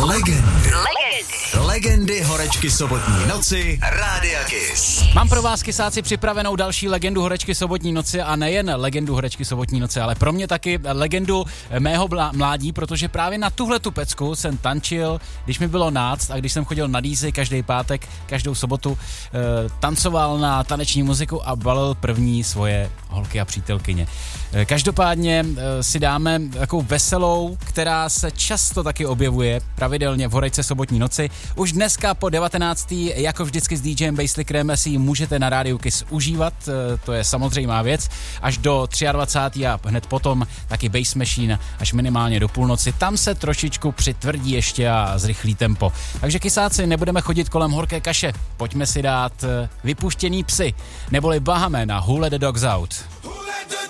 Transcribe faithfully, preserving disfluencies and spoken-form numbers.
Legendy. Legendy. Legendy horečky sobotní noci Rádia Kiss. Mám pro vás, kysáci, připravenou další legendu horečky sobotní noci a nejen legendu horečky sobotní noci, ale pro mě taky legendu mého mládí, protože právě na tuhle tu pecku jsem tančil, když mi bylo náct a když jsem chodil na dýzy každý pátek, každou sobotu, e, tancoval na taneční muziku a balil první svoje holky a přítelkyně. E, každopádně e, si dáme takovou veselou, která se často taky objevuje pravidelně v horečce sobotní noci. Už dneska po devatenácté jako vždycky s DJem Basslickerem si ji můžete na rádiu Kiss užívat, to je samozřejmá věc, až do dvacátého třetího a hned potom taky Bass Machine až minimálně do půlnoci. Tam se trošičku přitvrdí ještě a zrychlí tempo. Takže kysáci, nebudeme chodit kolem horké kaše, pojďme si dát Vypuštěný psy, neboli Bahamen a Who Let the Dogs Out.